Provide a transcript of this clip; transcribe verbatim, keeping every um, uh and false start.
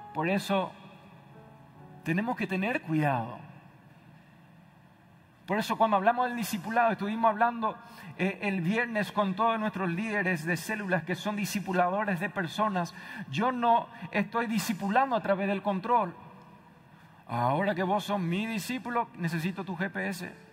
Por eso tenemos que tener cuidado. Por eso cuando hablamos del discipulado, estuvimos hablando eh, el viernes con todos nuestros líderes de células que son discipuladores de personas. Yo no estoy discipulando a través del control. Ahora que vos sos mi discípulo, necesito tu G P S.